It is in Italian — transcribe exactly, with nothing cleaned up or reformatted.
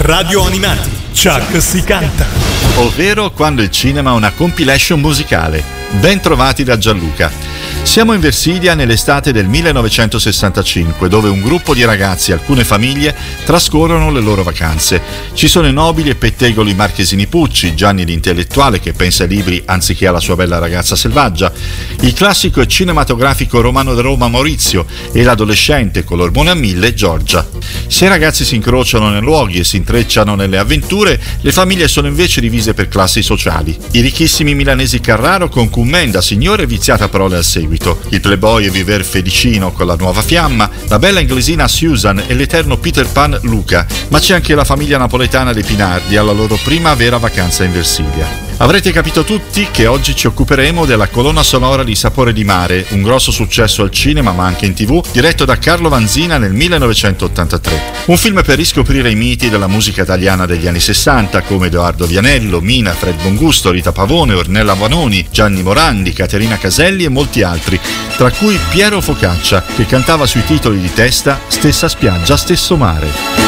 Radio Animati, Chuck si canta. Ovvero quando il cinema ha una compilation musicale. Ben trovati da Gianluca. Siamo in Versilia nell'estate del millenovecentosessantacinque, dove un gruppo di ragazzi e alcune famiglie trascorrono le loro vacanze. Ci sono i nobili e pettegoli marchesini Pucci, Gianni l'intellettuale che pensa ai libri anziché alla sua bella ragazza selvaggia, il classico e cinematografico romano di Roma Maurizio e l'adolescente color buone a mille Giorgia. Se i ragazzi si incrociano nei luoghi e si intrecciano nelle avventure, le famiglie sono invece divise per classi sociali. I ricchissimi milanesi Carraro con Commenda, signore viziata prole al seguito, il playboy e viver felicino con la nuova fiamma, la bella inglesina Susan e l'eterno Peter Pan Luca, ma c'è anche la famiglia napoletana dei Pinardi alla loro prima vera vacanza in Versilia. Avrete capito tutti che oggi ci occuperemo della colonna sonora di Sapore di Mare, un grosso successo al cinema ma anche in tv, diretto da Carlo Vanzina nel millenovecentottantatré. Un film per riscoprire i miti della musica italiana degli anni sessanta come Edoardo Vianello, Mina, Fred Bongusto, Rita Pavone, Ornella Vanoni, Gianni Morandi, Caterina Caselli e molti altri, tra cui Piero Focaccia che cantava sui titoli di testa Stessa spiaggia, stesso mare.